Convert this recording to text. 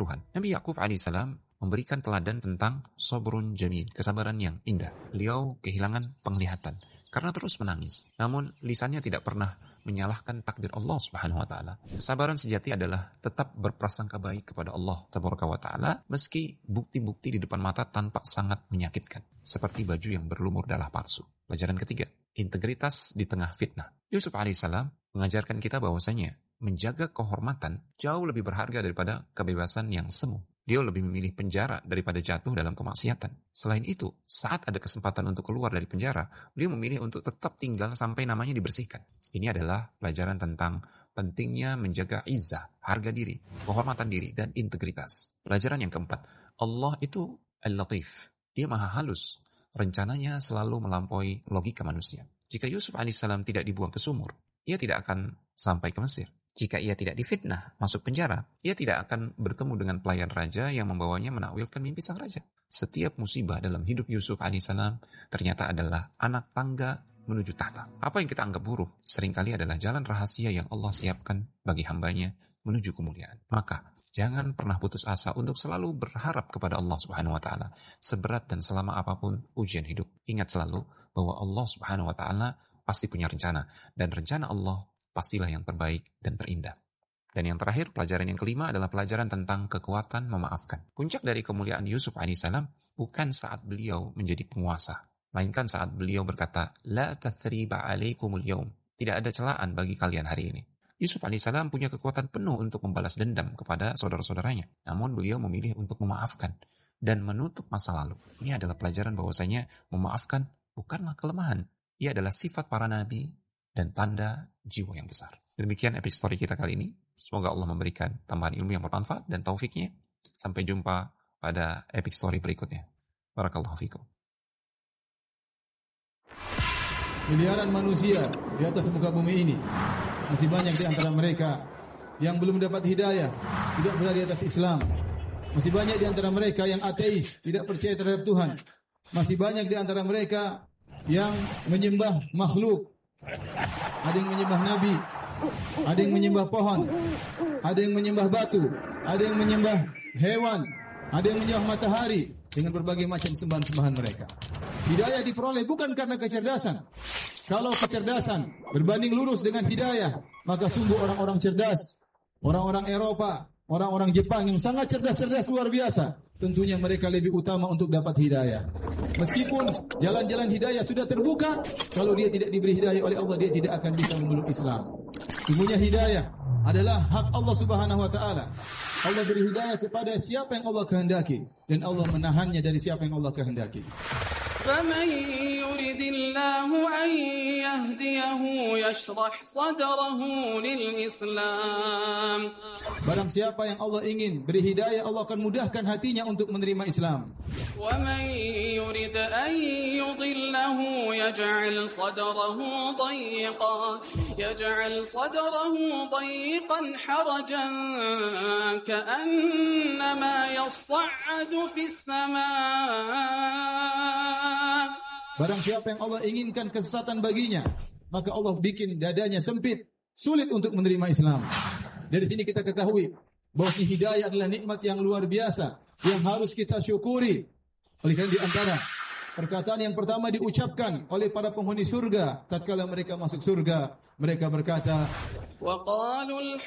keluhan. Nabi Yakub alaihissalam memberikan teladan tentang sabrun jamil, kesabaran yang indah. Beliau kehilangan penglihatan karena terus menangis. Namun lisannya tidak pernah menyalahkan takdir Allah Subhanahu wa taala. Kesabaran sejati adalah tetap berprasangka baik kepada Allah Tabaraka wa taala meski bukti-bukti di depan mata tampak sangat menyakitkan, seperti baju yang berlumur darah palsu. Pelajaran ketiga, integritas di tengah fitnah. Yusuf alaihissalam mengajarkan kita bahwasanya menjaga kehormatan jauh lebih berharga daripada kebebasan yang semu. Dia lebih memilih penjara daripada jatuh dalam kemaksiatan. Selain itu, saat ada kesempatan untuk keluar dari penjara, beliau memilih untuk tetap tinggal sampai namanya dibersihkan. Ini adalah pelajaran tentang pentingnya menjaga izzah, harga diri, kehormatan diri, dan integritas. Pelajaran yang keempat, Allah itu Al-Latif. Dia maha halus. Rencananya selalu melampaui logika manusia. Jika Yusuf alaihissalam tidak dibuang ke sumur, ia tidak akan sampai ke Mesir. Jika ia tidak difitnah, masuk penjara, ia tidak akan bertemu dengan pelayan raja yang membawanya menakwilkan mimpi sang raja. Setiap musibah dalam hidup Yusuf alaihissalam ternyata adalah anak tangga menuju tahta. Apa yang kita anggap buruk seringkali adalah jalan rahasia yang Allah siapkan bagi hambanya menuju kemuliaan. Maka jangan pernah putus asa untuk selalu berharap kepada Allah Subhanahu wa taala, seberat dan selama apapun ujian hidup. Ingat selalu bahwa Allah Subhanahu wa taala pasti punya rencana, dan rencana Allah pastilah yang terbaik dan terindah. Dan yang terakhir, pelajaran yang kelima adalah pelajaran tentang kekuatan memaafkan. Puncak dari kemuliaan Yusuf alaihissalam bukan saat beliau menjadi penguasa, melainkan saat beliau berkata, La tathriba alaikumul yaum. Tidak ada celaan bagi kalian hari ini. Yusuf alaihissalam punya kekuatan penuh untuk membalas dendam kepada saudara-saudaranya. Namun beliau memilih untuk memaafkan dan menutup masa lalu. Ini adalah pelajaran bahwasanya memaafkan bukanlah kelemahan. Ia adalah sifat para nabi dan tanda jiwa yang besar. Demikian episode story kita kali ini. Semoga Allah memberikan tambahan ilmu yang bermanfaat dan taufiknya. Sampai jumpa pada episode story berikutnya. Barakallahu fikum. Miliaran manusia di atas muka bumi ini, masih banyak di antara mereka yang belum dapat hidayah, tidak berada di atas Islam. Masih banyak di antara mereka yang ateis, tidak percaya terhadap Tuhan. Masih banyak di antara mereka yang menyembah makhluk. Ada yang menyembah nabi, ada yang menyembah pohon, ada yang menyembah batu, ada yang menyembah hewan, ada yang menyembah matahari dengan berbagai macam sembahan-sembahan mereka. Hidayah diperoleh bukan karena kecerdasan. Kalau kecerdasan berbanding lurus dengan hidayah, maka sungguh orang-orang cerdas, orang-orang Eropa, orang-orang Jepang yang sangat cerdas-cerdas luar biasa, tentunya mereka lebih utama untuk dapat hidayah. Meskipun jalan-jalan hidayah sudah terbuka, kalau dia tidak diberi hidayah oleh Allah, dia tidak akan bisa memeluk Islam. Sungguhnya hidayah adalah hak Allah Subhanahu wa taala. Allah beri hidayah kepada siapa yang Allah kehendaki, dan Allah menahannya dari siapa yang Allah kehendaki. فَمَنْ يُرِدِ اللَّهُ أَنْ يَهْدِيَهُ يَشْرَحْ صَدْرَهُ لِلْإِسْلَامِ. Barang siapa yang Allah ingin beri hidayah, Allah akan mudahkan hatinya untuk menerima Islam. وَمَنْ يُرِدْ أَنْ يُضِلَّهُ يَجْعَلْ صَدْرَهُ ضَيِّقًا حَرَجًا كَأَنَّمَا يَصَّعَّدُ فِي السَّمَاءِ. Barang siapa yang Allah inginkan kesesatan baginya, maka Allah bikin dadanya sempit, sulit untuk menerima Islam. Dari sini kita ketahui bahwa hidayah adalah nikmat yang luar biasa yang harus kita syukuri. Oleh karena di antara perkataan yang pertama diucapkan oleh para penghuni surga tatkala mereka masuk surga, mereka berkata,